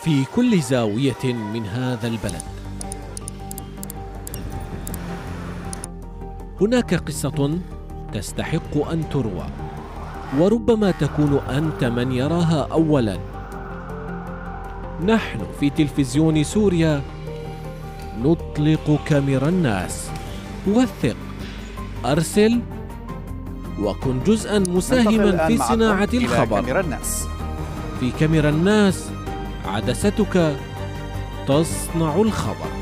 في كل زاوية من هذا البلد. هناك قصة تستحق أن تروى، وربما تكون أنت من يراها أولاً. نحن في تلفزيون سوريا نطلق كاميرا الناس. وثق، أرسل، وكن جزءاً مساهماً في صناعة الخبر. في كاميرا الناس عدستك تصنع الخبر.